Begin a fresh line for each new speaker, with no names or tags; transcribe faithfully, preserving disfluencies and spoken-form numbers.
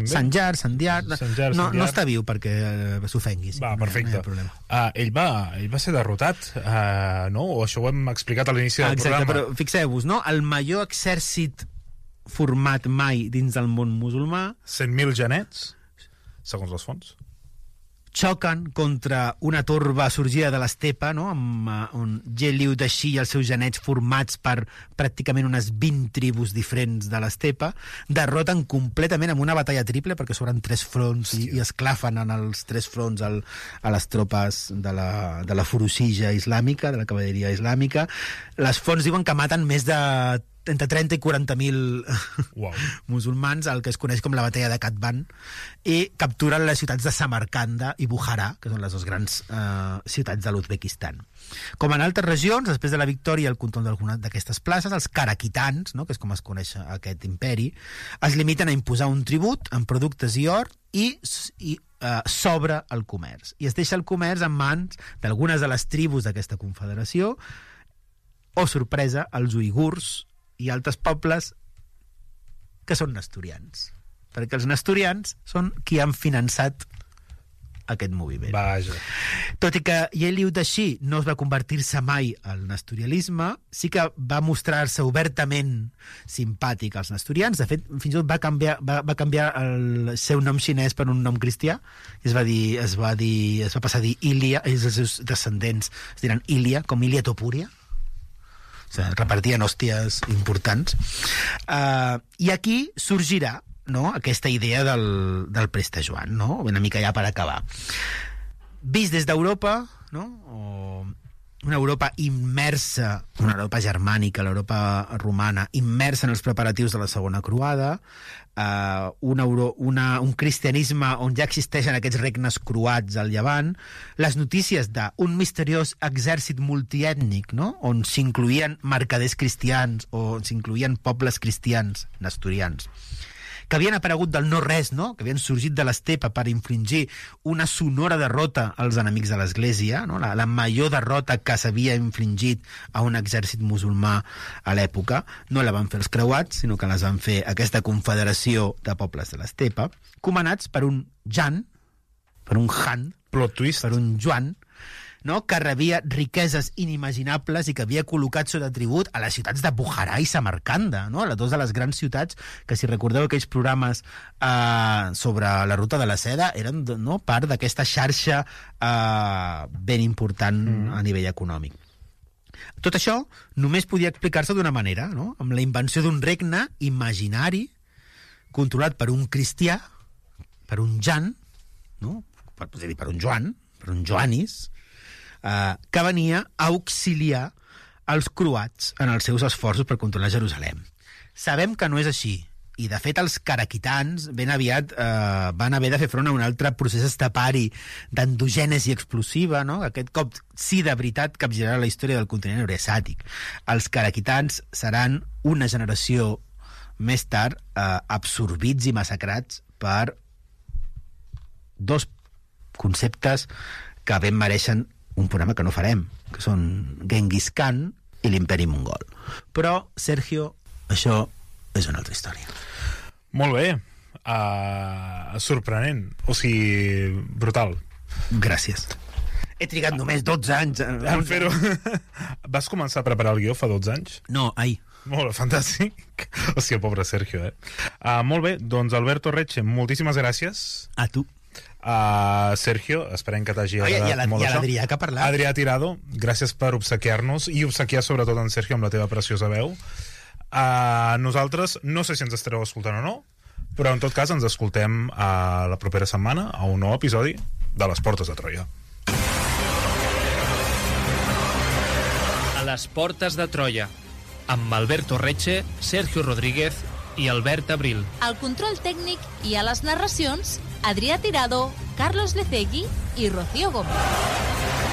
Sanjar, Sandiar...
Sanjar,
no,
Sandiar.
no està viu perquè eh, s'ofengui. Sí.
Va, perfecte.
No, no
uh, ell, va, ell va ser derrotat, uh, no? O això ho hem explicat a l'inici del
Exacte,
programa.
però fixeu-vos, no? El major exèrcit format mai dins del món musulmà...
cent mil genets, segons les fonts.
Xoquen contra una torba sorgida de l'estepa, no? Amb uh, un Geliu Daxí i els seus genets formats per pràcticament unes vint tribus diferents de l'estepa, derroten completament amb una batalla triple, perquè s'obren tres fronts i, i esclafen en els tres fronts al, a les tropes de la, de la Furusija islàmica, de la cavalleria islàmica. Les fonts diuen que maten més de entre trenta i quaranta mil
wow.
musulmans, el que es coneix com la batalla de Katban, i capturen les ciutats de Samarcanda i Bukharà, que són les dues grans eh, ciutats de l'Uzbekistan. Com en altres regions, després de la victòria i el control d'alguna d'aquestes places, els karaquitans, no, que és com es coneix aquest imperi, es limiten a imposar un tribut en productes i or i, i eh, s'obre el comerç. I es deixa el comerç en mans d'algunes de les tribus d'aquesta confederació, o, sorpresa, els uigurs i altres pobles que són nestorians, perquè els nestorians són qui han finançat aquest moviment.
Vaja.
Tot i que Geliu Daxí no es va convertir-se mai al nestorialisme, sí que va mostrar-se obertament simpàtic als nestorians. De fet, fins i tot va canviar, va, va canviar el seu nom xinès per un nom cristià, i es va dir, es va dir, es va passar a dir Ilia, i els seus descendents es diran Ilia, com Ilia Topúria. O sigui, repartien hòsties importants. Uh, I aquí sorgirà, no, aquesta idea del, del Preste Joan, no? Una mica ja per acabar. Vist des d'Europa, no? O una Europa immersa, una Europa germànica, l'Europa romana, immersa en els preparatius de la segona croada, uh, una Euro, una, un cristianisme on ja existeixen aquests regnes croats al Llevant, les notícies d'un misteriós exèrcit multiètnic, no? On s'incloïen mercaders cristians o s'incloïen pobles cristians nestorians, que havien aparegut del no-res, no? Que havien sorgit de l'estepa per infligir una sonora derrota als enemics de l'Església, no? la, la major derrota que s'havia infligit a un exèrcit musulmà a l'època. No la van fer els creuats, sinó que les van fer aquesta confederació de pobles de l'estepa, comandats per un Jan, per un Han,
plot twist,
per un Joan, no? Que rebia riqueses inimaginables i que havia col·locat sota tribut a les ciutats de Bukharà i Samarcanda, no? Les dues de les grans ciutats que, si recordeu aquells programes eh, sobre la ruta de la seda, eren, no, part d'aquesta xarxa eh, ben important mm. a nivell econòmic. Tot això només podia explicar-se d'una manera, no? Amb la invenció d'un regne imaginari controlat per un cristià, per un Jan, no? Per, dir, per un Joan, per un Joanis, Uh, que venia a auxiliar els croats en els seus esforços per controlar Jerusalem. Sabem que no és així, i de fet els karaquitans ben aviat uh, van haver de fer front a un altre procés estepari d'endogènesi explosiva, no? Aquest cop sí de veritat capgirarà la història del continent eurasiàtic. Els karaquitans seran una generació més tard uh, absorbits i massacrats per dos conceptes que ben mereixen un programa que no farem, que són Genghis Khan i l'imperi mongol. Però, Sergio, això és una altra història.
Molt bé. Uh, sorprenent. O sigui, brutal.
Gràcies. He trigat només dotze anys
en fer-ho. Vas començar a preparar el guió fa dotze anys?
No, ahir.
Molt bé, fantàstic. O sigui, el pobre Sergio, eh? Uh, molt bé, doncs Alberto Retxe, moltíssimes gràcies.
A tu.
Uh, Sergio, esperem que t'hagi agradat
oh, la,
molt això.
L'Adrià que ha parlat.
Adrià Tirado, gràcies per obsequiar-nos i obsequiar sobretot en Sergio amb la teva preciosa veu. Uh, nosaltres, no sé si ens estareu escoltant o no, però en tot cas ens escoltem uh, la propera setmana a un nou episodi de Les Portes de Troia.
A les Portes de Troia, amb Alberto Retxe, Sergio Rodríguez i Albert Abril.
Al control tècnic i a les narracions, Adrià Tirado, Carlos Lecegui i Rocío Gómez.